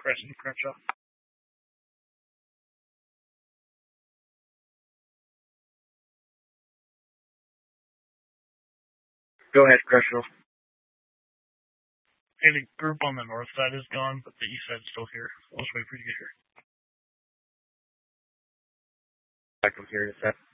Crescent Crenshaw. Go ahead, Crenshaw. Hey, the group on the north side is gone, but the east side's still here. I'll just wait for you to get here. I can hear you, Seth.